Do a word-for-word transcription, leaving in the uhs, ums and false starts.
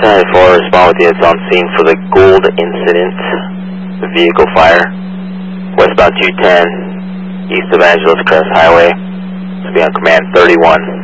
ten four, respond with units on scene for the Gould incident, the vehicle fire, westbound two ten, east of Angeles Crest Highway, to be on command thirty-one.